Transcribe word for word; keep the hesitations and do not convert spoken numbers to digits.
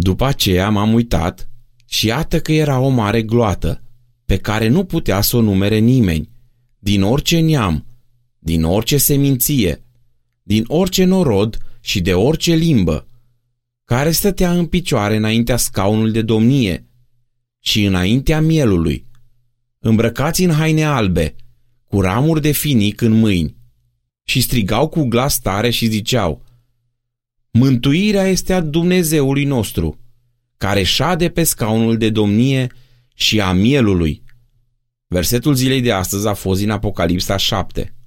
După aceea m-am uitat și iată că era o mare gloată, pe care nu putea să o numere nimeni, din orice neam, din orice seminție, din orice norod și de orice limbă, care stătea în picioare înaintea scaunului de domnie și înaintea mielului, îmbrăcați în haine albe, cu ramuri de finic în mâini, și strigau cu glas tare și ziceau: Mântuirea este a Dumnezeului nostru, care șade pe scaunul de domnie și a mielului. Versetul zilei de astăzi a fost din Apocalipsa șapte.